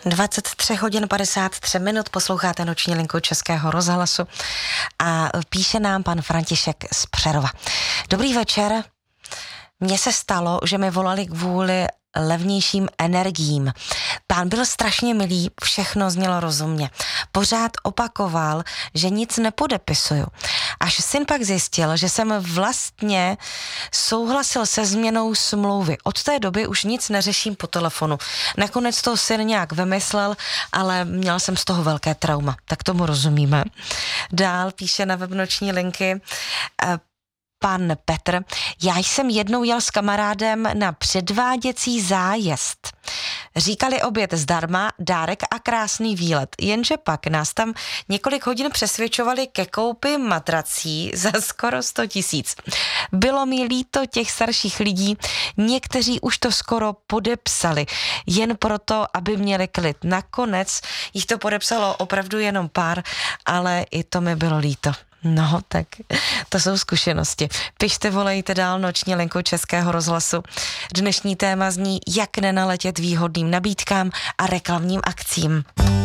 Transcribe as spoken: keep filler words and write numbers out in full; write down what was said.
dvacet tři hodin padesát tři minut, posloucháte noční linku Českého rozhlasu a píše nám pan František z Přerova. Dobrý večer, mně se stalo, že mi volali kvůli levnějším energiím. Pán byl strašně milý, všechno znělo rozumně. Pořád opakoval, že nic nepodepisuju. Až syn pak zjistil, že jsem vlastně souhlasil se změnou smlouvy. Od té doby už nic neřeším po telefonu. Nakonec to syn nějak vymyslel, ale měl jsem z toho velké trauma. Tak tomu rozumíme. Dál píše na web noční linky pan Petr. Já jsem jednou jel s kamarádem na předváděcí zájezd. Říkali oběd zdarma, dárek a krásný výlet, jenže pak nás tam několik hodin přesvědčovali ke koupi matrací za skoro sto tisíc. Bylo mi líto těch starších lidí, někteří už to skoro podepsali, jen proto, aby měli klid. Nakonec jich to podepsalo opravdu jenom pár, ale i to mi bylo líto. No, tak to jsou zkušenosti. Pište, volejte dál noční linku Českého rozhlasu. Dnešní téma zní, jak nenaletět výhodným nabídkám a reklamním akcím.